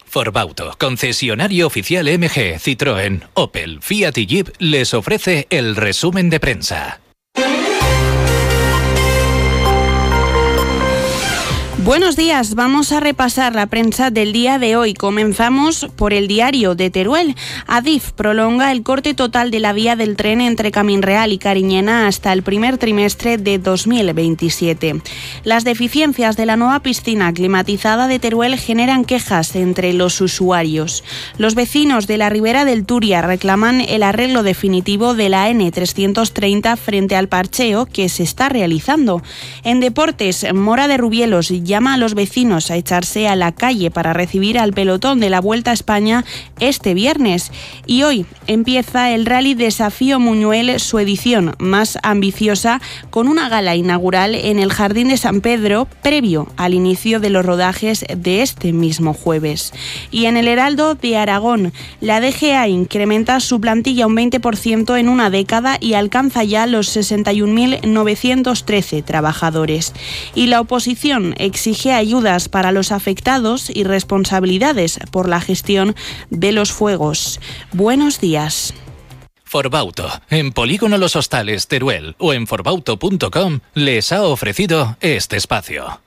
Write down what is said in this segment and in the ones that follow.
Forbauto, concesionario oficial MG, Citroën, Opel, Fiat y Jeep, les ofrece el resumen de prensa. Buenos días, vamos a repasar la prensa del día de hoy. Comenzamos por el diario de Teruel. Adif prolonga el corte total de la vía del tren entre Caminreal y Cariñena hasta el primer trimestre de 2027. Las deficiencias de la nueva piscina climatizada de Teruel generan quejas entre los usuarios. Los vecinos de la Ribera del Turia reclaman el arreglo definitivo de la N330 frente al parcheo que se está realizando. En deportes, Mora de Rubielos llama a los vecinos a echarse a la calle para recibir al pelotón de la Vuelta a España este viernes. Y hoy empieza el Rally Desafío Muñuel, su edición más ambiciosa, con una gala inaugural en el Jardín de San Pedro, previo al inicio de los rodajes de este mismo jueves. Y en el Heraldo de Aragón, la DGA incrementa su plantilla un 20% en una década y alcanza ya los 61.913 trabajadores. Y la oposición exige ayudas para los afectados y responsabilidades por la gestión de los fuegos. Buenos días. Forbauto, en Polígono Los Hostales, Teruel o en forbauto.com les ha ofrecido este espacio.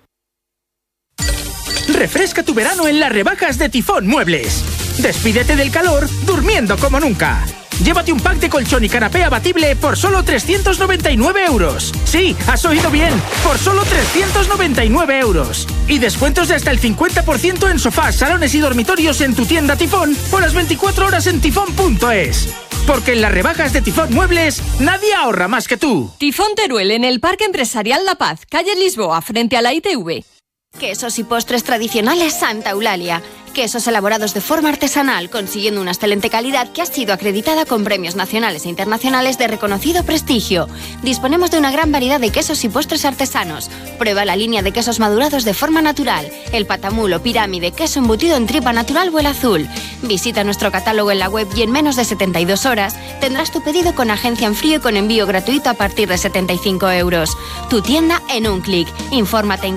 Refresca tu verano en las rebajas de Tifón Muebles. Despídete del calor durmiendo como nunca. Llévate un pack de colchón y canapé abatible por solo 399 euros. Sí, has oído bien, por solo 399 euros. Y descuentos de hasta el 50% en sofás, salones y dormitorios en tu tienda Tifón o las 24 horas en tifón.es. Porque en las rebajas de Tifón Muebles, nadie ahorra más que tú. Tifón Teruel, en el Parque Empresarial La Paz, calle Lisboa, frente a la ITV. Quesos y postres tradicionales Santa Eulalia. Quesos elaborados de forma artesanal, consiguiendo una excelente calidad que ha sido acreditada con premios nacionales e internacionales de reconocido prestigio. Disponemos de una gran variedad de quesos y postres artesanos. Prueba la línea de quesos madurados de forma natural, el patamulo, pirámide, queso embutido en tripa natural o el azul. Visita nuestro catálogo en la web y en menos de 72 horas tendrás tu pedido con agencia en frío y con envío gratuito a partir de 75 euros. Tu tienda en un clic. Infórmate en